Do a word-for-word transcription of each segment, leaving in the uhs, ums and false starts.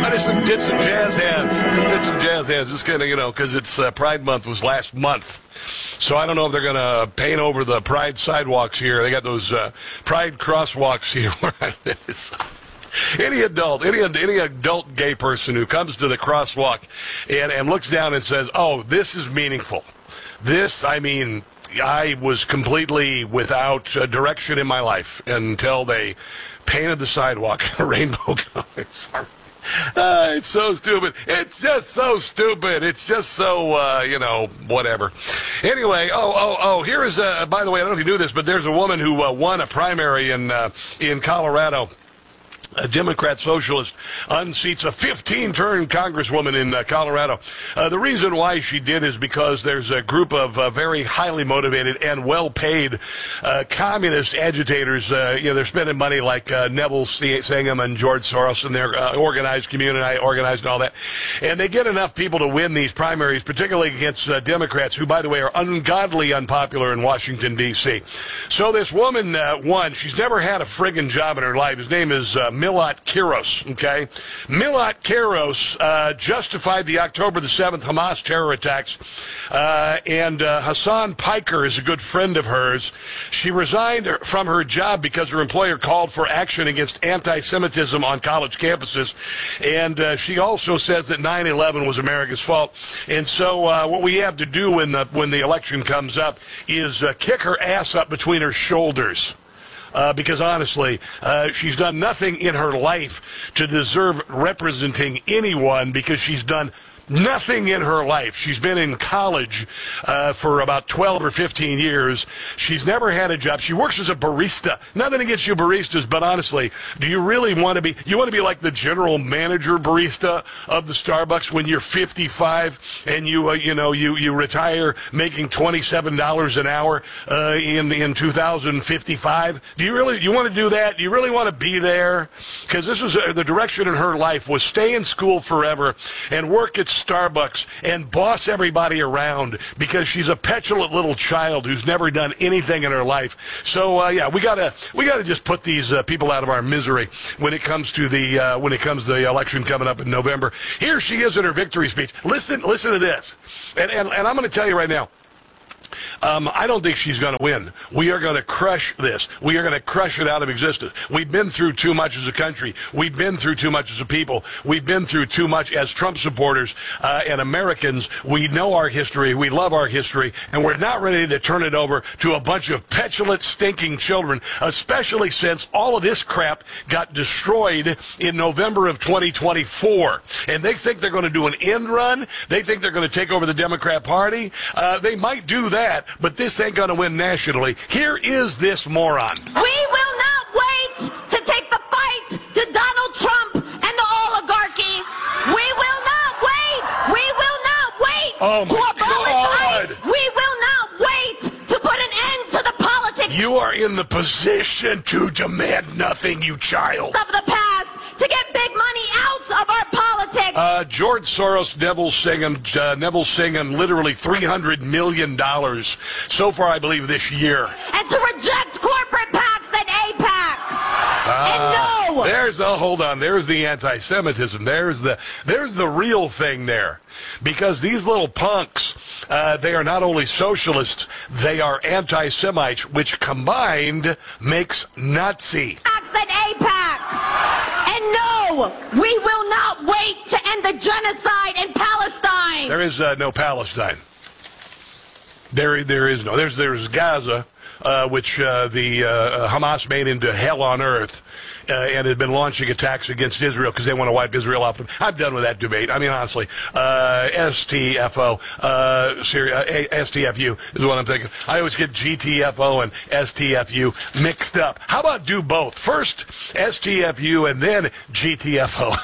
I just did some jazz hands. Just did some jazz hands. Just kind of, you know, because it's uh, Pride Month was last month. So I don't know if they're going to paint over the Pride sidewalks here. They got those uh, Pride crosswalks here where I live. It's, any adult, any any adult gay person who comes to the crosswalk and, and looks down and says, oh, this is meaningful. This, I mean, I was completely without uh, direction in my life until they painted the sidewalk rainbow colors. Uh, it's so stupid. It's just so stupid. It's just so, uh, you know, whatever. Anyway, oh, oh, oh, here is, uh, by the way, I don't know if you knew this, but there's a woman who uh, won a primary in uh, in Colorado. A Democrat socialist unseats a fifteen-term congresswoman in uh, Colorado. Uh, the reason why she did is because there's a group of uh, very highly motivated and well-paid uh, communist agitators. Uh, you know, they're spending money like uh, Neville Singham and George Soros, and they're uh, organized, community organized, and all that. And they get enough people to win these primaries, particularly against uh, Democrats, who, by the way, are ungodly unpopular in Washington, D C So this woman uh, won. She's never had a friggin' job in her life. His name is uh, Milot Kiros, okay? Milot Kiros uh, justified the October the seventh Hamas terror attacks, uh, and uh, Hassan Piker is a good friend of hers. She resigned from her job because her employer called for action against anti-Semitism on college campuses, and uh, she also says that nine eleven was America's fault. And so uh, what we have to do when the, when the election comes up is uh, kick her ass up between her shoulders. Uh, because honestly, uh, she's done nothing in her life to deserve representing anyone, because she's done nothing in her life. She's been in college uh, for about twelve or fifteen years. She's never had a job. She works as a barista. Nothing against you baristas, but honestly, do you really want to be, you want to be like the general manager barista of the Starbucks when you're fifty-five and you, uh, you know, you, you retire making twenty-seven dollars an hour uh, in, in two thousand fifty-five? Do you really, you want to do that? Do you really want to be there? Because this was uh, the direction in her life was stay in school forever and work at Starbucks and boss everybody around, because she's a petulant little child who's never done anything in her life. So uh, yeah, we gotta we gotta just put these uh, people out of our misery when it comes to the uh, when it comes to the election coming up in November. Here she is in her victory speech. Listen, listen to this, and and, and I'm going to tell you right now. Um, I don't think she's going to win. We are going to crush this. We are going to crush it out of existence. We've been through too much as a country. We've been through too much as a people. We've been through too much as Trump supporters uh, and Americans. We know our history. We love our history. And we're not ready to turn it over to a bunch of petulant, stinking children, especially since all of this crap got destroyed in November of twenty twenty-four. And they think they're going to do an end run. They think they're going to take over the Democrat Party. Uh, they might do that, but this ain't going to win nationally. Here is this moron. We will not wait to take the fight to Donald Trump and the oligarchy. We will not wait. We will not wait oh my to abolish God. ICE. We will not wait to put an end to the politics. You are in the position to demand nothing, you child. Of the past, to get big money out of our politics. Uh, George Soros, Neville Singham, uh, Neville Singham, literally three hundred million dollars so far, I believe, this year. And to reject corporate PACs and AIPAC. Uh, and no. There's the, hold on, there's the anti-Semitism. There's the, there's the real thing there. Because these little punks, uh, they are not only socialists, they are anti-Semites, which combined makes Nazi. PACs and AIPAC. And no, we will not wait to end the genocide in Palestine. There is uh, no Palestine. There, there is no. There's, there's Gaza, uh, which uh, the uh, Hamas made into hell on earth, uh, and has been launching attacks against Israel because they want to wipe Israel off them. I'm done with that debate. I mean, honestly, uh, S T F O, uh, Syria, uh, S T F U is what I'm thinking. I always get G T F O and S T F U mixed up. How about do both? First S T F U and then G T F O.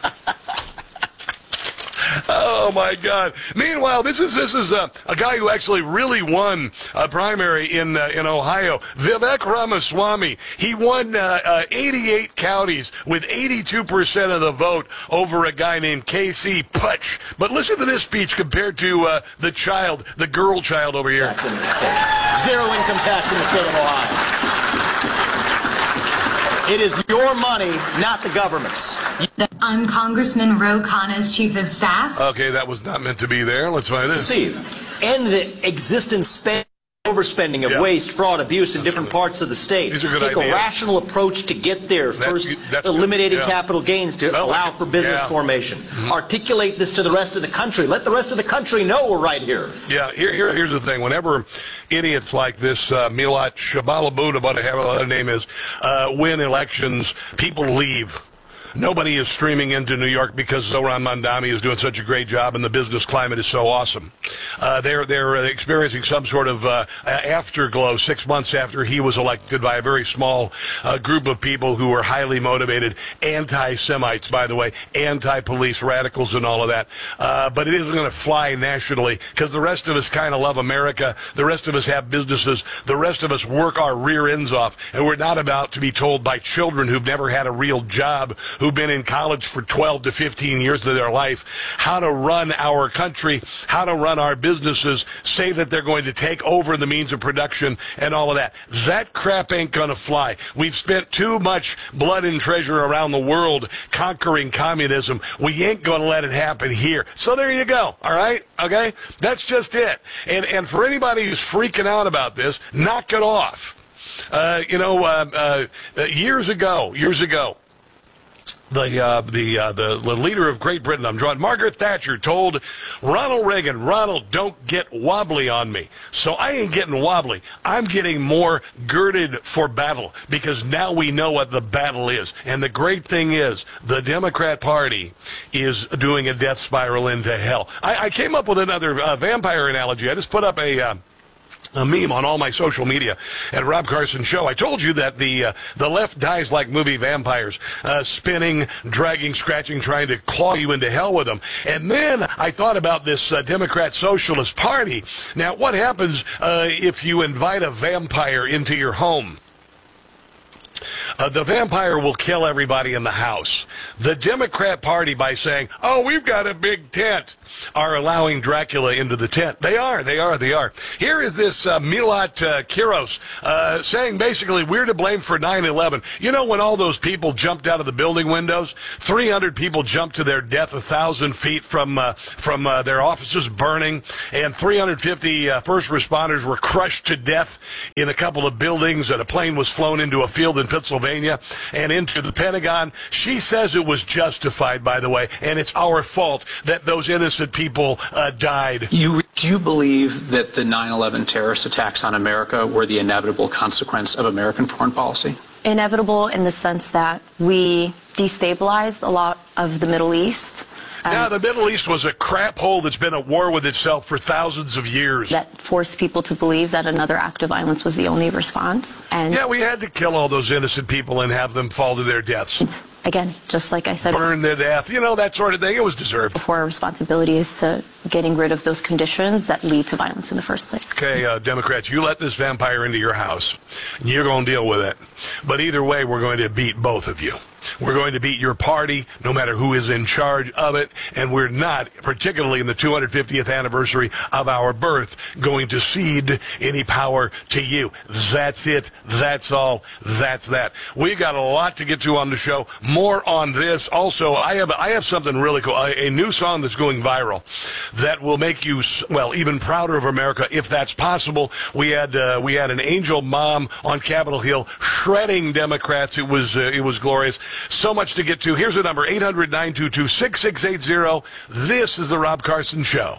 Oh my God! Meanwhile, this is this is a, a guy who actually really won a primary in uh, in Ohio. Vivek Ramaswamy. He won uh, uh, eighty-eight counties with eighty-two percent of the vote over a guy named K C Putsch. But listen to this speech compared to uh, the child, the girl child over here. That's in the state. Zero income tax in the state of Ohio. It is your money, not the government's. I'm Congressman Ro Khanna's chief of staff. Okay, that was not meant to be there. Let's find this. See, end the existence span. Overspending of yeah. waste, fraud, abuse in different parts of the state. These are good Take ideas. a rational approach to get there. That's, First, that's eliminating yeah. capital gains to well, allow for business yeah. formation. Mm-hmm. Articulate this to the rest of the country. Let the rest of the country know we're right here. Yeah, here, here, here's the thing. Whenever idiots like this uh, Milat Shabalaboud, whatever the name is, uh, win elections, people leave. Nobody is streaming into New York because Zohran Mamdani is doing such a great job and the business climate is so awesome. Uh, they're they're experiencing some sort of uh, afterglow six months after he was elected by a very small uh, group of people who were highly motivated, anti-Semites, by the way, anti-police radicals and all of that. Uh, but it isn't going to fly nationally because the rest of us kind of love America. The rest of us have businesses. The rest of us work our rear ends off, and we're not about to be told by children who've never had a real job, who've been in college for twelve to fifteen years of their life, how to run our country, how to run our businesses, say that they're going to take over the means of production and all of that. That crap ain't going to fly. We've spent too much blood and treasure around the world conquering communism. We ain't going to let it happen here. So there you go, all right? Okay? That's just it. And, and for anybody who's freaking out about this, knock it off. Uh, you know, uh, uh, years ago, years ago, The, uh, the, uh, the the leader of Great Britain, I'm drawing, Margaret Thatcher, told Ronald Reagan, Ronald, don't get wobbly on me. So I ain't getting wobbly. I'm getting more girded for battle because now we know what the battle is. And the great thing is the Democrat Party is doing a death spiral into hell. I, I came up with another uh, vampire analogy. I just put up a... Uh, a meme on all my social media at Rob Carson Show. I told you that the uh, the left dies like movie vampires, uh, spinning, dragging, scratching, trying to claw you into hell with them. And then I thought about this uh, Democrat Socialist Party. Now, what happens uh, if you invite a vampire into your home? Uh, the vampire will kill everybody in the house. The Democrat Party, by saying, oh, we've got a big tent, are allowing Dracula into the tent. They are, they are, they are. Here is this uh, Milat uh, Kiros uh, saying basically we're to blame for nine eleven. You know when all those people jumped out of the building windows? three hundred people jumped to their death a thousand feet from uh, from uh, their offices burning, and three hundred fifty uh, first responders were crushed to death in a couple of buildings, and a plane was flown into a field in Pennsylvania and into the Pentagon. She says it was justified, by the way, and it's our fault that those innocent people uh, died. You, do you believe that the nine eleven terrorist attacks on America were the inevitable consequence of American foreign policy? Inevitable in the sense that we destabilized a lot of the Middle East. Now, the Middle East was a crap hole that's been at war with itself for thousands of years. That forced people to believe that another act of violence was the only response. And yeah, we had to kill all those innocent people and have them fall to their deaths. Again, just like I said, burn their death, you know, that sort of thing. It was deserved. Before our responsibility is to getting rid of those conditions that lead to violence in the first place. Okay, uh, Democrats, you let this vampire into your house, and you're going to deal with it. But either way, we're going to beat both of you. We're going to beat your party, no matter who is in charge of it, and we're not, particularly in the two hundred fiftieth anniversary of our birth, going to cede any power to you. That's it. That's all. That's that. We've got a lot to get to on the show. More on this. Also, I have I have something really cool, a, a new song that's going viral that will make you, well, even prouder of America, if that's possible. We had uh, we had an angel mom on Capitol Hill shredding Democrats. It was uh, it was glorious. So much to get to. Here's the number, eight hundred, nine two two, six six eight zero. This is the Rob Carson Show.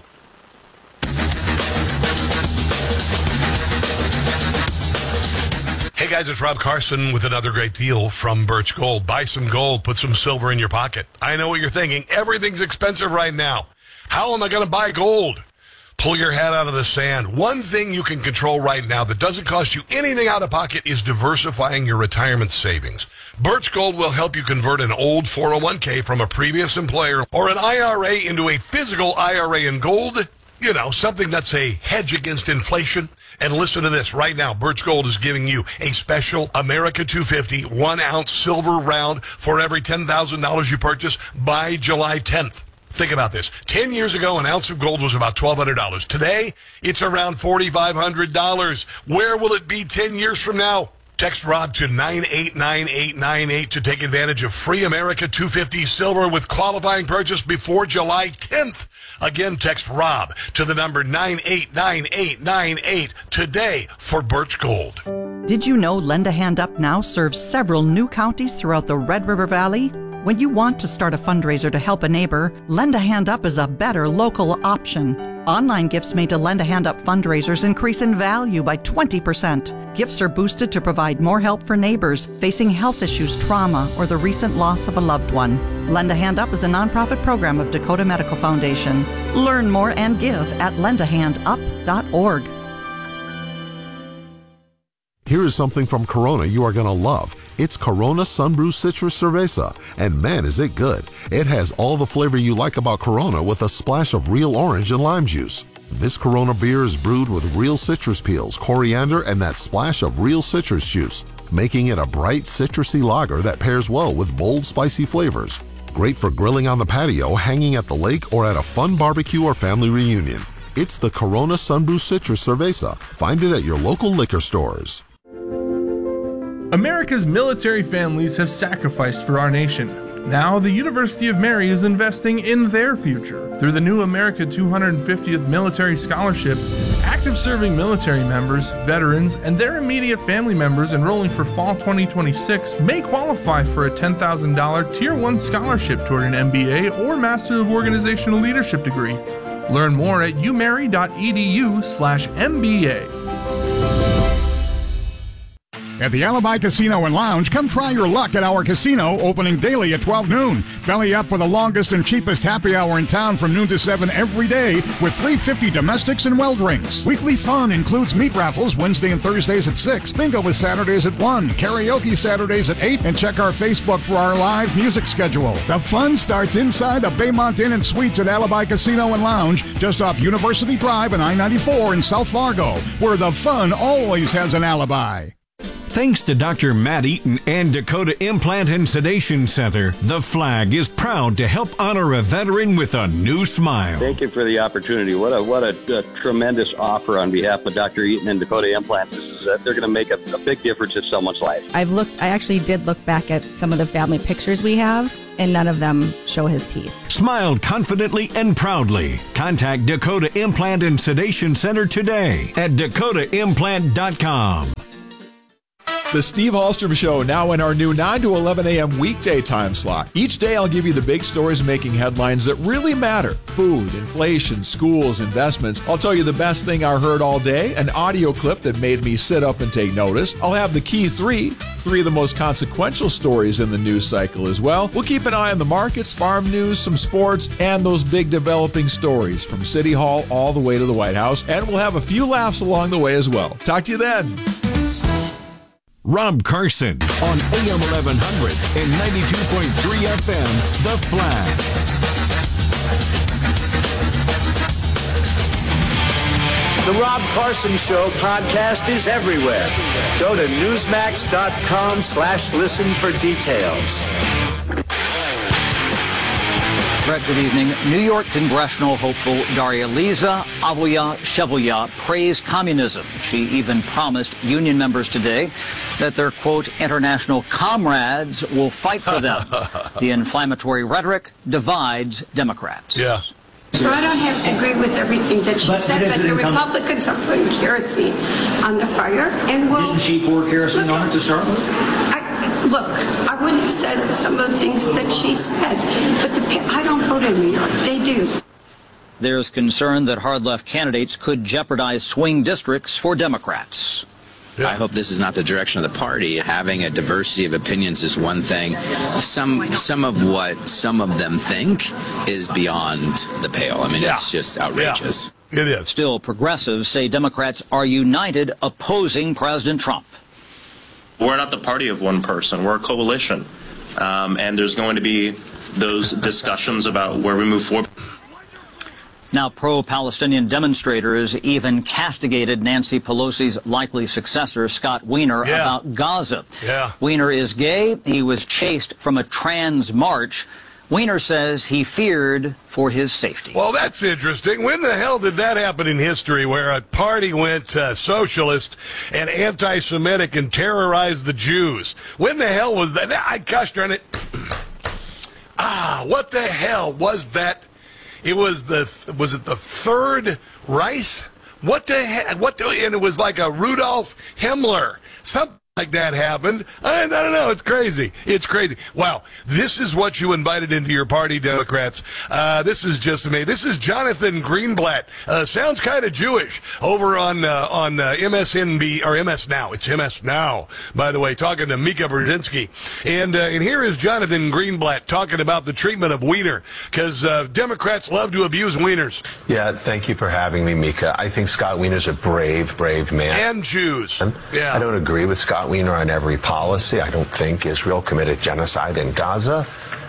Hey guys, it's Rob Carson with another great deal from Birch Gold. Buy some gold, put some silver in your pocket. I know what you're thinking. Everything's expensive right now. How am I going to buy gold? Pull your head out of the sand. One thing you can control right now that doesn't cost you anything out of pocket is diversifying your retirement savings. Birch Gold will help you convert an old four oh one k from a previous employer or an I R A into a physical I R A in gold. You know, something that's a hedge against inflation. And listen to this. Right now, Birch Gold is giving you a special America two fifty one-ounce silver round for every ten thousand dollars you purchase by July tenth. Think about this. Ten years ago, an ounce of gold was about twelve hundred dollars. Today, it's around forty-five hundred dollars. Where will it be ten years from now? Text Rob to nine eight nine eight nine eight to take advantage of free America two fifty silver with qualifying purchase before July tenth. Again, text Rob to the number nine eight nine eight nine eight today for Birch Gold. Did you know Lend a Hand Up now serves several new counties throughout the Red River Valley? When you want to start a fundraiser to help a neighbor, Lend a Hand Up is a better local option. Online gifts made to Lend a Hand Up fundraisers increase in value by twenty percent. Gifts are boosted to provide more help for neighbors facing health issues, trauma, or the recent loss of a loved one. Lend a Hand Up is a nonprofit program of Dakota Medical Foundation. Learn more and give at lend a hand up dot org. Here is something from Corona you are going to love. It's Corona Sunbrew Citrus Cerveza, and man is it good. It has all the flavor you like about Corona with a splash of real orange and lime juice. This Corona beer is brewed with real citrus peels, coriander, and that splash of real citrus juice, making it a bright citrusy lager that pairs well with bold spicy flavors. Great for grilling on the patio, hanging at the lake, or at a fun barbecue or family reunion. It's the Corona Sunbrew Citrus Cerveza. Find it at your local liquor stores. America's military families have sacrificed for our nation. Now, the University of Mary is investing in their future. Through the new America two hundred fiftieth Military Scholarship, active serving military members, veterans, and their immediate family members enrolling for fall twenty twenty-six may qualify for a ten thousand dollars Tier one scholarship toward an M B A or Master of Organizational Leadership degree. Learn more at umary.edu slash MBA. At the Alibi Casino and Lounge, come try your luck at our casino, opening daily at twelve noon. Belly up for the longest and cheapest happy hour in town from noon to seven every day with three fifty domestics and well drinks. Weekly fun includes meat raffles Wednesday and Thursdays at six, bingo with Saturdays at one, karaoke Saturdays at eight, and check our Facebook for our live music schedule. The fun starts inside the Baymont Inn and Suites at Alibi Casino and Lounge, just off University Drive and I ninety-four in South Fargo, where the fun always has an alibi. Thanks to Doctor Matt Eaton and Dakota Implant and Sedation Center, the Flag is proud to help honor a veteran with a new smile. Thank you for the opportunity. What a what a, a tremendous offer on behalf of Doctor Eaton and Dakota Implant. This is uh, they're going to make a, a big difference in someone's life. I've looked. I actually did look back at some of the family pictures we have, and none of them show his teeth. Smile confidently and proudly. Contact Dakota Implant and Sedation Center today at dakota implant dot com. The Steve Hallstrom Show, now in our new nine to eleven a.m. weekday time slot. Each day I'll give you the big stories making headlines that really matter. Food, inflation, schools, investments. I'll tell you the best thing I heard all day, an audio clip that made me sit up and take notice. I'll have the key three, three of the most consequential stories in the news cycle as well. We'll keep an eye on the markets, farm news, some sports, and those big developing stories from City Hall all the way to the White House. And we'll have a few laughs along the way as well. Talk to you then. Rob Carson on A M eleven hundred and ninety-two point three F M, The Flag. The Rob Carson Show podcast is everywhere. Go to newsmax.com slash listen for details. Brett, good evening. New York congressional hopeful Darya-Liza Avulya-Shevelya praised communism. She even promised union members today that their, quote, international comrades will fight for them. The inflammatory rhetoric divides Democrats. Yeah. So I don't have to agree with everything that she But said, but the Republicans are putting kerosene on the fire, and will... Didn't she pour kerosene on it to start with? I, look, I wouldn't have said some of the things that she said, but the, I don't vote in New York. They do. There's concern that hard-left candidates could jeopardize swing districts for Democrats. Yeah. I hope this is not the direction of the party. Having a diversity of opinions is one thing. Some some of what some of them think is beyond the pale. I mean, yeah. It's just outrageous. Yeah. It is. Still, progressives say Democrats are united opposing President Trump. We're not the party of one person. We're a coalition. Um, and there's going to be those discussions about where we move forward. Now, pro-Palestinian demonstrators even castigated Nancy Pelosi's likely successor, Scott Wiener, yeah. about Gaza. Yeah. Wiener is gay. He was chased from a trans march Weiner says he feared for his safety. Well, that's interesting. When the hell did that happen in history where a party went uh, socialist and anti-Semitic and terrorized the Jews? When the hell was that? I gosh darn it. Ah, what the hell was that? It was the, was it the Third Reich? What the heck? What the, and it was like a Rudolf Himmler. Something like that happened. I, I don't know. It's crazy. It's crazy. Wow. This is what you invited into your party, Democrats. Uh, this is just amazing. This is Jonathan Greenblatt. Uh, sounds kind of Jewish over on uh, on uh, M S N B or M S Now. It's M S Now, by the way, talking to Mika Brzezinski. And uh, and here is Jonathan Greenblatt talking about the treatment of Weiner, because uh, Democrats love to abuse Wieners. Yeah, thank you for having me, Mika. I think Scott Weiner's a brave, brave man. And Jews. Yeah. I don't agree with Scott Weiner on every policy. I don't think Israel committed genocide in Gaza,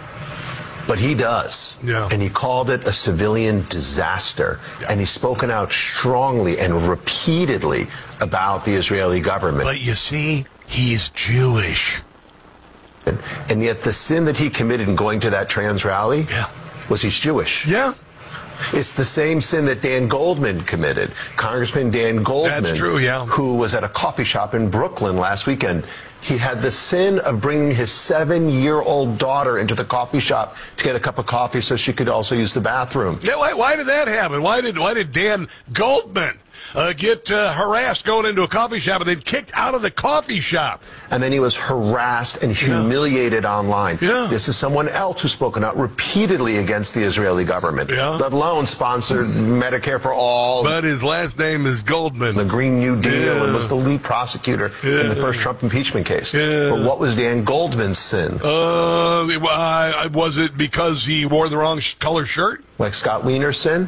but he does. Yeah. And he called it a civilian disaster. Yeah. And he's spoken out strongly and repeatedly about the Israeli government. But you see, he's Jewish. And, and yet the sin that he committed in going to that trans rally yeah. was he's Jewish. Yeah. It's the same sin that Dan Goldman committed. Congressman Dan Goldman, That's true, yeah. who was at a coffee shop in Brooklyn last weekend. He had the sin of bringing his seven-year-old daughter into the coffee shop to get a cup of coffee so she could also use the bathroom. Yeah, why, why did that happen? Why did why did Dan Goldman uh, get uh, harassed going into a coffee shop and then kicked out of the coffee shop? And then he was harassed and humiliated yeah. online. Yeah. This is someone else who's spoken out repeatedly against the Israeli government, yeah. let alone sponsored Medicare for all. But his last name is Goldman. The Green New Deal, yeah. and was the lead prosecutor yeah. in the first Trump impeachment case. Yeah. But what was Dan Goldman's sin? Uh, uh, was it because he wore the wrong sh- color shirt? Like Scott Weiner's sin?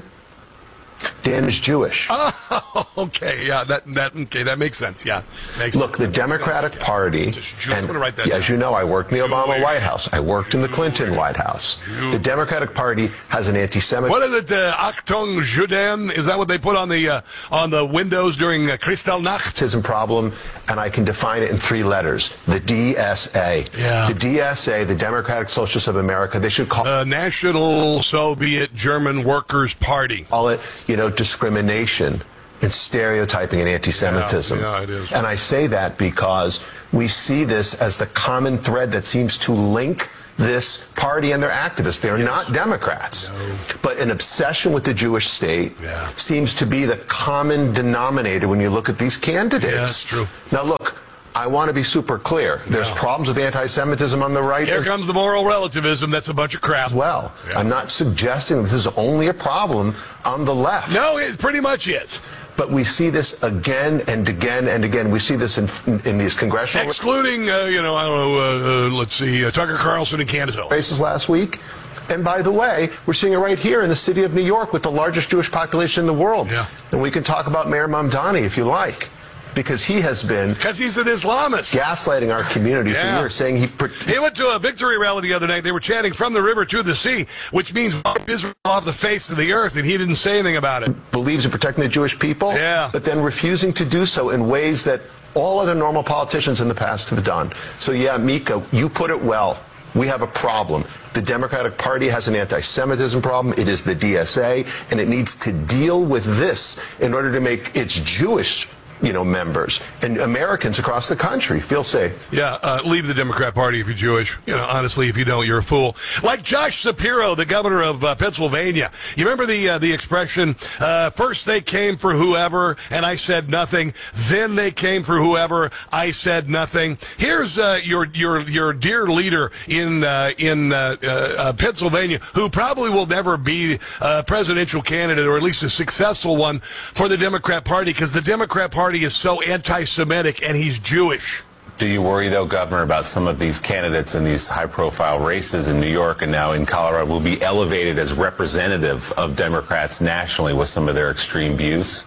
Dan is Jewish. Oh, okay, yeah, that that okay, that makes sense. Yeah, makes look, sense. the Democratic sense. Party, yeah. and write that as down. you know, I worked in the Obama Jewish. White House. I worked in the Clinton Jewish. White House. Jewish. The Democratic Party has an anti-Semitic. What is it? Uh, Achtung Juden? Is that what they put on the uh, on the windows during uh, Kristallnacht? Problem, and I can define it in three letters: the D S A. Yeah. The D S A, the Democratic Socialists of America. They should call the National Soviet German Workers' Party. Call it, you know, discrimination. And stereotyping and anti-Semitism. Yeah, yeah, it is. And I say that because we see this as the common thread that seems to link this party and their activists. They are yes. not Democrats. No. But an obsession with the Jewish state yeah. seems to be the common denominator when you look at these candidates. Yeah, that's true. Now, look, I want to be super clear. There's yeah. problems with anti-Semitism on the right. Here comes the moral relativism. That's a bunch of crap. As well. Yeah. I'm not suggesting this is only a problem on the left. No, it pretty much is. But we see this again and again and again. We see this in in these congressional... Excluding, uh, you know, I don't know, uh, uh, let's see, uh, Tucker Carlson and Candace races last week. And by the way, we're seeing it right here in the city of New York with the largest Jewish population in the world. Yeah. And we can talk about Mayor Mamdani if you like. Because he has been... Because he's an Islamist. Gaslighting our community yeah. for years, saying he... He went to a victory rally the other night. They were chanting from the river to the sea, which means Israel off the face of the earth, and he didn't say anything about it. Believes in protecting the Jewish people, yeah. but then refusing to do so in ways that all other normal politicians in the past have done. So yeah, Mika, you put it well. We have a problem. The Democratic Party has an anti-Semitism problem. It is the D S A, and it needs to deal with this in order to make its Jewish you know, members and Americans across the country feel safe. Yeah, uh, leave the Democrat Party if you're Jewish. You know, honestly, if you don't, you're a fool. Like Josh Shapiro, the governor of uh, Pennsylvania. You remember the uh, the expression, uh, first they came for whoever, and I said nothing. Then they came for whoever, I said nothing. Here's uh, your your your dear leader in uh, in uh, uh, Pennsylvania, who probably will never be a presidential candidate, or at least a successful one, for the Democrat Party, because the Democrat Party is so anti-Semitic, and he's Jewish. Do you worry, though, Governor, about some of these candidates in these high-profile races in New York and now in Colorado will be elevated as representative of Democrats nationally with some of their extreme views?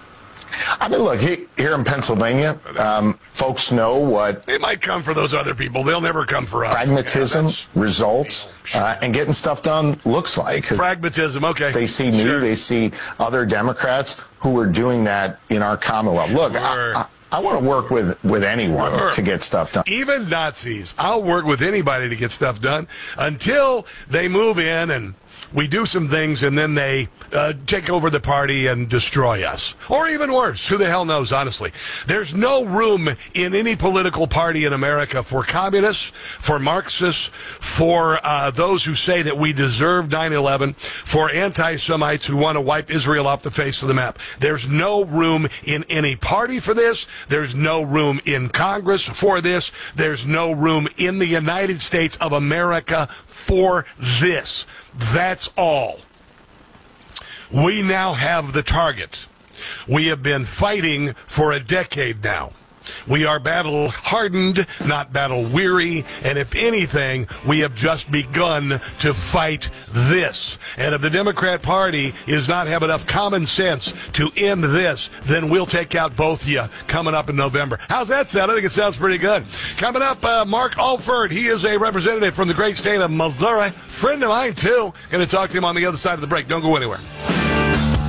I mean, look, he, here in Pennsylvania, um, folks know what... It might come for those other people. They'll never come for us. Pragmatism, yeah, results, uh, and getting stuff done looks like. Pragmatism, okay. They see me, sure. They see other Democrats who are doing that in our Commonwealth. Look, sure. I, I, I want to work with, with anyone Sure. to get stuff done. Even Nazis. I'll work with anybody to get stuff done until they move in and we do some things and then they uh, take over the party and destroy us. Or even worse, who the hell knows, honestly. There's no room in any political party in America for communists, for Marxists, for uh, those who say that we deserve nine eleven, for anti-Semites who want to wipe Israel off the face of the map. There's no room in any party for this. There's no room in Congress for this. There's no room in the United States of America for this. That's all. We now have the target. We have been fighting for a decade now. We are battle hardened, not battle weary, and if anything, we have just begun to fight this. And if the Democrat Party is not have enough common sense to end this, then we'll take out both of you coming up in November. How's that sound? I think it sounds pretty good. Coming up, uh, Mark Alford. He is a representative from the great state of Missouri. Friend of mine, too. Going to talk to him on the other side of the break. Don't go anywhere.